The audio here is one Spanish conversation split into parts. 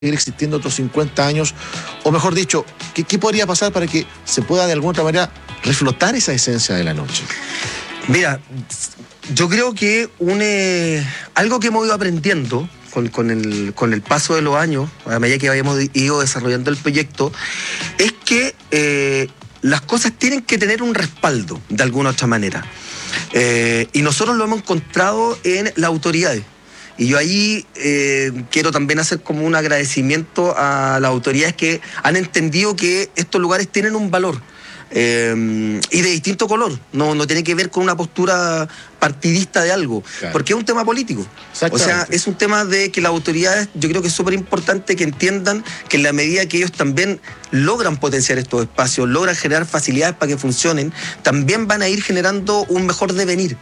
seguir existiendo otros 50 años? O mejor dicho, ¿qué podría pasar para que se pueda de alguna otra manera reflotar esa esencia de la noche? Mira, yo creo que algo que hemos ido aprendiendo con el paso de los años, a medida que habíamos ido desarrollando el proyecto, es que las cosas tienen que tener un respaldo de alguna otra manera. Y nosotros lo hemos encontrado en las autoridades. Y yo ahí quiero también hacer como un agradecimiento a las autoridades que han entendido que estos lugares tienen un valor. Y de distinto color, no tiene que ver con una postura partidista de algo, claro, porque es un tema político. O sea, es un tema de que las autoridades, yo creo que es súper importante que entiendan que en la medida que ellos también logran potenciar estos espacios, logran generar facilidades para que funcionen, también van a ir generando un mejor devenir.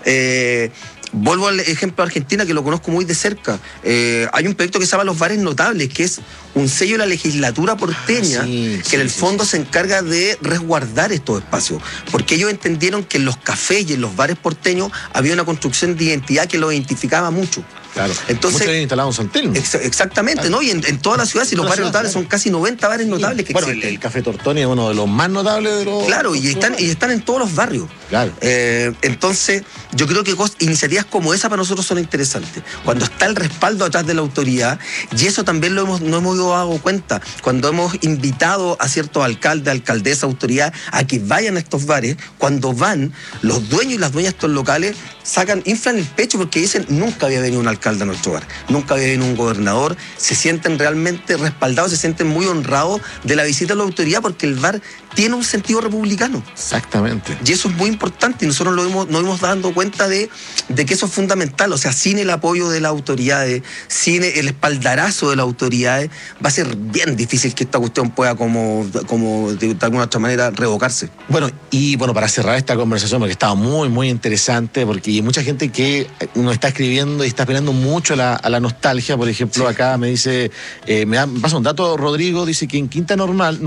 Vuelvo al ejemplo de Argentina, que lo conozco muy de cerca. Hay un proyecto que se llama Los Bares Notables, que es un sello de la legislatura porteña, que en el fondo se encarga de resguardar estos espacios, porque ellos entendieron que en los cafés y en los bares porteños había una construcción de identidad que los identificaba mucho. Claro. Entonces, muchos habían instalado en San Telmo. Exactamente, claro, ¿no? Y en toda la ciudad, si los bares notables son casi 90 bares notables que existen. El Café Tortoni es uno de los más notables de los... Claro, y están en todos los barrios. Claro. Entonces, yo creo que iniciativas como esa para nosotros son interesantes. Cuando está el respaldo atrás de la autoridad, y eso también nos hemos dado cuenta, cuando hemos invitado a ciertos alcaldes, alcaldesas, autoridades, a que vayan a estos bares, cuando van, los dueños y las dueñas de estos locales inflan el pecho porque dicen, nunca había venido un alcalde a nuestro bar, nunca había venido un gobernador, se sienten realmente respaldados, se sienten muy honrados de la visita de la autoridad porque el bar tiene un sentido republicano. Exactamente. Y eso es muy importante y nosotros nos hemos dado cuenta de que eso es fundamental. O sea, sin el apoyo de las autoridades, sin el espaldarazo de las autoridades, va a ser bien difícil que esta cuestión pueda como de alguna otra manera revocarse. Bueno, para cerrar esta conversación, porque estaba muy, muy interesante, porque hay mucha gente que uno está escribiendo y está apelando mucho a la nostalgia. Por ejemplo, sí, acá me dice, me pasa un dato, Rodrigo, dice que en Quinta Normal,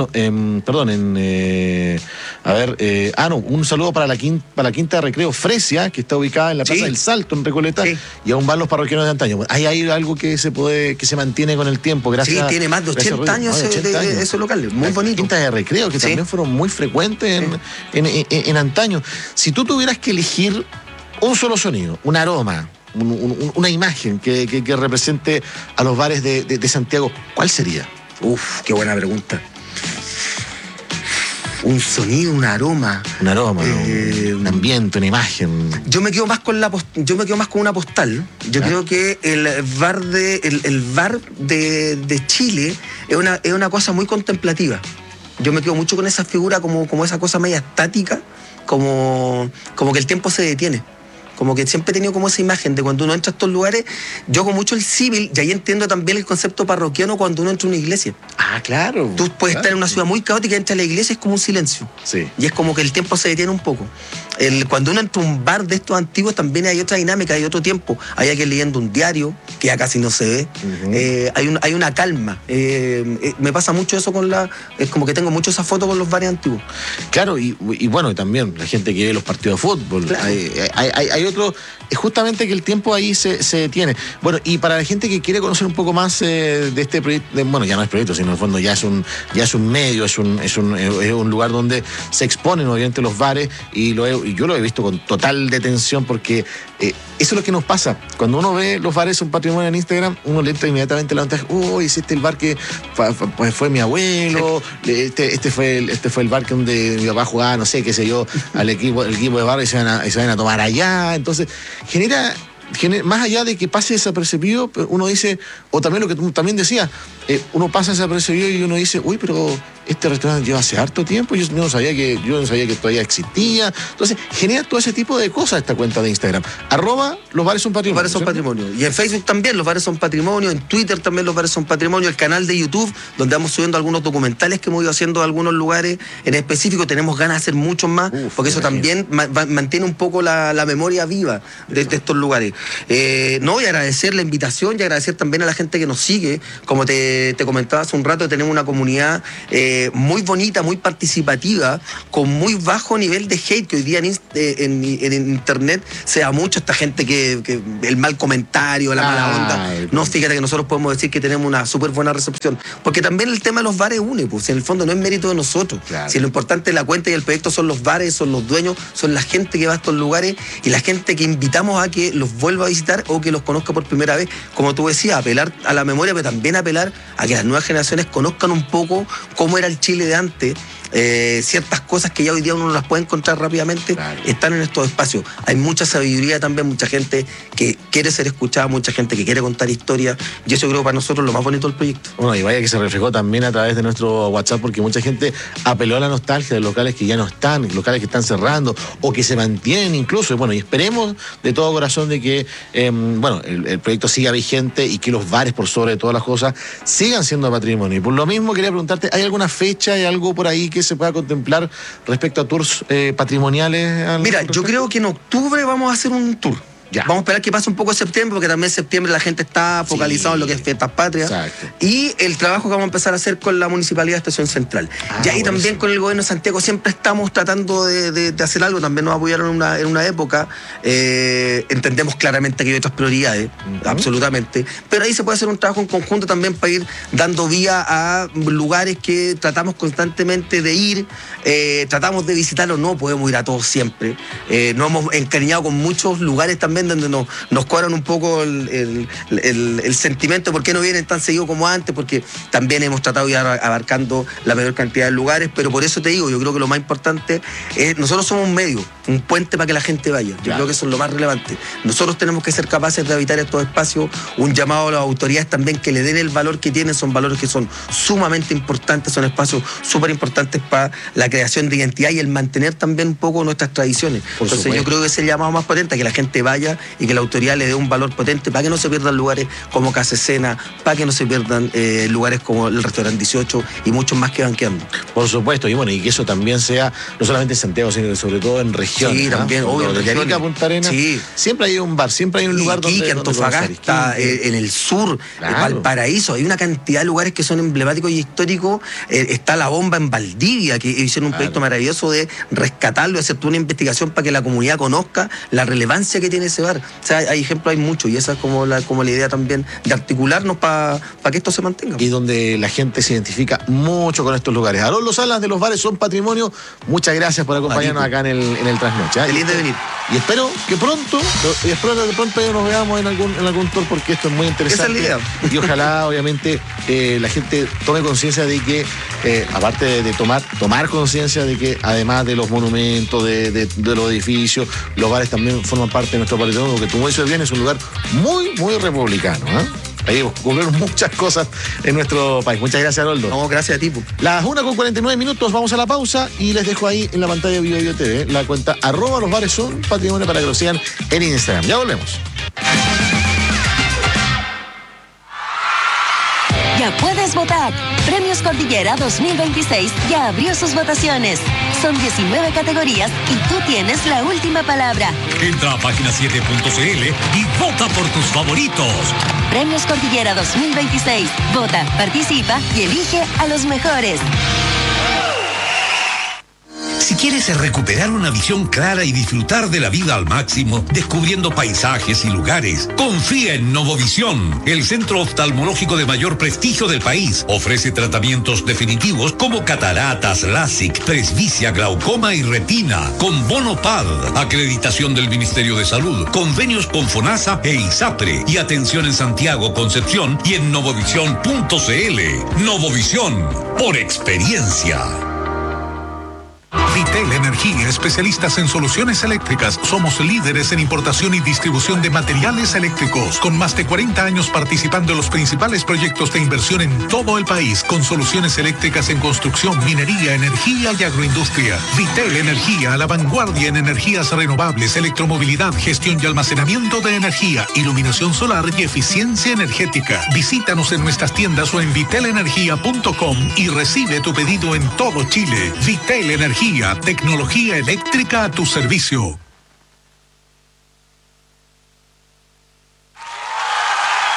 un saludo para la Quinta de Recreo Fresia, que está ubicada en la Plaza del Salto, en Recoleta, y aún van los parroquianos de antaño. Hay algo que se mantiene con el tiempo, gracias. Sí, tiene más de 80 años ese local, muy bonito. Quintas de Recreo, que también fueron muy frecuentes en antaño. Si tú tuvieras que elegir un solo sonido, un aroma, una imagen que represente a los bares de Santiago, ¿cuál sería? Qué buena pregunta. Un sonido, un aroma. Un ambiente, una imagen. Yo me quedo más con una postal. Yo creo que el bar de Chile es una cosa muy contemplativa. Yo me quedo mucho con esa figura como esa cosa media estática, como que el tiempo se detiene. Como que siempre he tenido como esa imagen de cuando uno entra a estos lugares, yo hago mucho el símil, y ahí entiendo también el concepto parroquiano cuando uno entra a una iglesia. Ah, claro. Tú puedes estar en una ciudad muy caótica, entra a la iglesia, es como un silencio. Sí. Y es como que el tiempo se detiene un poco. Cuando uno entra a un bar de estos antiguos también hay otra dinámica, hay otro tiempo. Hay alguien leyendo un diario, que ya casi no se ve. Uh-huh. Hay una calma. Me pasa mucho eso es como que tengo mucho esa foto con los bares antiguos. Claro, y bueno, y también la gente que ve los partidos de fútbol. Claro. Hay otro, es justamente que el tiempo ahí se detiene. Bueno, y para la gente que quiere conocer un poco más de este proyecto, ya no es proyecto, sino en el fondo ya es un medio, es un lugar donde se exponen obviamente los bares, y yo lo he visto con total detención, porque eso es lo que nos pasa. Cuando uno ve los bares son patrimonio en Instagram, uno le entra inmediatamente la nota, es el bar que fue mi abuelo, este fue el bar que donde mi papá jugaba, no sé, qué sé yo, el equipo de bar, y se van a tomar allá. Entonces genera, más allá de que pase desapercibido, uno dice, o también lo que tú también decías, uno pasa desapercibido y uno dice, pero este restaurante lleva hace harto tiempo, yo no sabía que todavía existía. Entonces genera todo ese tipo de cosas esta cuenta de Instagram, @los bares son patrimonio. Los bares son patrimonio. Y en Facebook también los bares son patrimonio, en Twitter también los bares son patrimonio, el canal de YouTube donde vamos subiendo algunos documentales que hemos ido haciendo de algunos lugares en específico, tenemos ganas de hacer muchos más, porque eso también mantiene un poco la memoria viva de estos lugares. Y agradecer la invitación y agradecer también a la gente que nos sigue. Como te comentaba hace un rato, tenemos una comunidad muy bonita, muy participativa, con muy bajo nivel de hate, que hoy día en internet se da mucho esta gente que el mal comentario, la mala onda. No, fíjate que nosotros podemos decir que tenemos una súper buena recepción, porque también el tema de los bares une, pues en el fondo no es mérito de nosotros. Claro. Si lo importante de la cuenta y el proyecto son los bares, son los dueños, son la gente que va a estos lugares y la gente que invitamos a que los vuelva a visitar o que los conozca por primera vez. Como tú decías, apelar a la memoria, pero también apelar a que las nuevas generaciones conozcan un poco cómo era el Chile de antes. Ciertas cosas que ya hoy día uno no las puede encontrar rápidamente, claro, están en estos espacios. Hay mucha sabiduría también, mucha gente que quiere ser escuchada, mucha gente que quiere contar historias, y eso creo para nosotros lo más bonito del proyecto. Bueno, y vaya que se reflejó también a través de nuestro WhatsApp, porque mucha gente apeló a la nostalgia de locales que ya no están, locales que están cerrando o que se mantienen incluso. Bueno, y esperemos de todo corazón de que el proyecto siga vigente y que los bares, por sobre todas las cosas, sigan siendo patrimonio. Y por lo mismo quería preguntarte, ¿hay alguna fecha, hay algo por ahí que se pueda contemplar respecto a tours patrimoniales? Mira, yo creo que en octubre vamos a hacer un tour. Ya. Vamos a esperar que pase un poco septiembre, porque también en septiembre la gente está focalizada en lo que es fiestas patrias. Exacto. Y el trabajo que vamos a empezar a hacer con la Municipalidad de Estación Central. Y ahí también con el Gobierno de Santiago siempre estamos tratando de hacer algo. También nos apoyaron en una época. Entendemos claramente que hay otras prioridades, absolutamente. Pero ahí se puede hacer un trabajo en conjunto también para ir dando vía a lugares que tratamos constantemente de ir. Tratamos de visitarlos, no podemos ir a todos siempre. Nos hemos encariñado con muchos lugares también donde nos cobran un poco el sentimiento de por qué no vienen tan seguido como antes, porque también hemos tratado de ir abarcando la mayor cantidad de lugares, pero por eso te digo, yo creo que lo más importante es, nosotros somos un medio, un puente para que la gente vaya. Yo creo que eso es lo más relevante. Nosotros tenemos que ser capaces de habitar estos espacios, un llamado a las autoridades también que le den el valor que tienen, son valores que son sumamente importantes, son espacios súper importantes para la creación de identidad y el mantener también un poco nuestras tradiciones. Entonces yo creo que es el llamado más potente, que la gente vaya y que la autoridad le dé un valor potente para que no se pierdan lugares como Casa Escena, para que no se pierdan lugares como el Restaurante 18 y muchos más que van quedando. Por supuesto, y bueno, y que eso también sea no solamente en Santiago, sino que sobre todo en regiones. Sí, también, obvio. De Arica a Punta Arenas, sí, siempre hay un bar, siempre hay un lugar donde Antofagasta, en el sur, Valparaíso, hay una cantidad de lugares que son emblemáticos y históricos. Está La Bomba en Valdivia, que hicieron un proyecto maravilloso de rescatarlo, hacer toda una investigación para que la comunidad conozca la relevancia que tiene ese bar. O sea, hay ejemplos, hay muchos, y esa es como la idea también de articularnos para que esto se mantenga. Y donde la gente se identifica mucho con estos lugares. Haroldo Salas de Los Bares Son Patrimonio, muchas gracias por acompañarnos acá en el Trasnoche. Feliz de venir. Y espero que pronto nos veamos en algún tour, porque esto es muy interesante. Esa es la idea. Y ojalá, obviamente, la gente tome conciencia de que, aparte de tomar conciencia de que, además de los monumentos, de los edificios, los bares también forman parte de nuestro patrimonio, porque como dices bien, es un lugar muy, muy republicano. Ahí ocurrieron muchas cosas en nuestro país. Muchas gracias, Haroldo. No, gracias a ti. Las 1:49, vamos a la pausa y les dejo ahí en la pantalla de Bio TV la cuenta @losbareson_patrimonio para que lo sigan en Instagram. Ya volvemos. Ya puedes votar. Premios Cordillera 2026 ya abrió sus votaciones. Son 19 categorías y tú tienes la última palabra. Entra a página7.cl y vota por tus favoritos. Premios Cordillera 2026. Vota, participa y elige a los mejores. Si quieres recuperar una visión clara y disfrutar de la vida al máximo, descubriendo paisajes y lugares, confía en Novovisión, el centro oftalmológico de mayor prestigio del país. Ofrece tratamientos definitivos como cataratas, LASIK, presbicia, glaucoma y retina, con bono PAD, acreditación del Ministerio de Salud, convenios con FONASA e ISAPRE, y atención en Santiago, Concepción y en novovisión.cl. Novovisión, por experiencia. Vitel Energía, especialistas en soluciones eléctricas. Somos líderes en importación y distribución de materiales eléctricos, con más de 40 años participando en los principales proyectos de inversión en todo el país, con soluciones eléctricas en construcción, minería, energía y agroindustria. Vitel Energía, a la vanguardia en energías renovables, electromovilidad, gestión y almacenamiento de energía, iluminación solar y eficiencia energética. Visítanos en nuestras tiendas o en vitelenergia.com y recibe tu pedido en todo Chile. Vitel Energía, tecnología eléctrica a tu servicio.